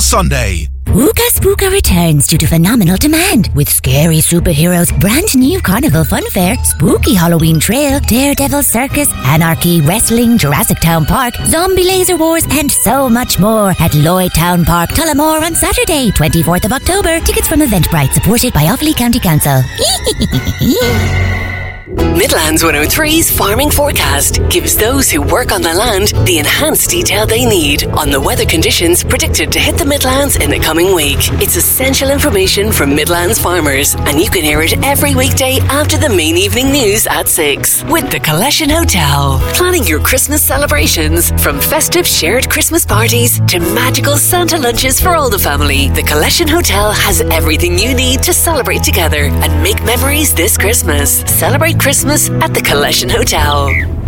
till Sunday. Ooga Spooka returns due to phenomenal demand with scary superheroes, brand new carnival fun fair, spooky Halloween trail, Daredevil circus, anarchy, wrestling, Jurassic Town Park, zombie laser wars, and so much more at Lloyd Town Park, Tullamore on Saturday, 24th of October. Tickets from Eventbrite, supported by Offaly County Council. Midlands 103's farming forecast gives those who work on the land the enhanced detail they need on the weather conditions predicted to hit the Midlands in the coming week. It's essential information from Midlands farmers, and you can hear it every weekday after the main evening news at 6 with the Collection Hotel. Planning your Christmas celebrations, from festive shared Christmas parties to magical Santa lunches for all the family. The Collection Hotel has everything you need to celebrate together and make memories this Christmas. Celebrate Christmas at the Collection Hotel.